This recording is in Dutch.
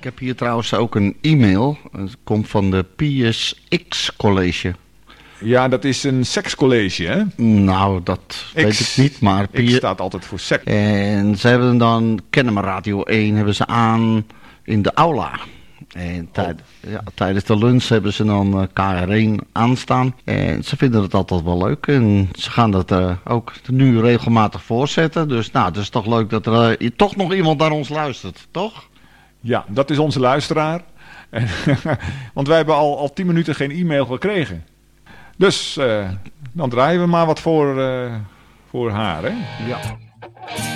Ik heb hier trouwens ook een e-mail. Het komt van de Pius X College. Ja, dat is een sekscollege, hè? Nou, dat weet ik niet, maar... X staat altijd voor seks. En ze hebben dan Kennemer Radio 1 hebben ze aan in de aula. En tijdens de lunch hebben ze dan KR1 aanstaan. En ze vinden het altijd wel leuk. En ze gaan dat ook nu regelmatig voortzetten. Dus nou, het is toch leuk dat er toch nog iemand naar ons luistert, toch? Ja, dat is onze luisteraar. Want wij hebben al 10 minuten geen e-mail gekregen. Dus dan draaien we maar wat voor haar, hè? Ja.